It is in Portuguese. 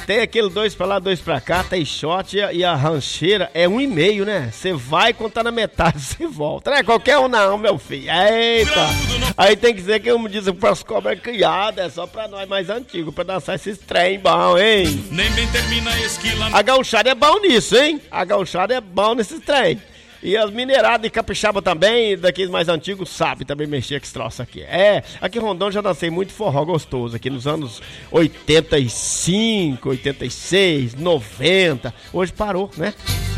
Tem aquele 2 pra lá, 2 pra cá, tem shot e a rancheira é 1,5, né? Você vai contar na metade, você volta. Não é qualquer um não, meu filho. Eita! Aí tem que dizer que, como dizem, pras cobras criadas, é só pra nós mais antigos, pra dançar esses trem bom, hein? Nem bem termina a esquila. A gauchada é bom nisso, hein? A gauchada é bom nesses trem. E as mineradas de capixaba também, daqueles mais antigos, sabe também mexer com esse troço aqui. Aqui em Rondônia já dancei muito forró gostoso, aqui nos anos 85, 86, 90. Hoje parou, né?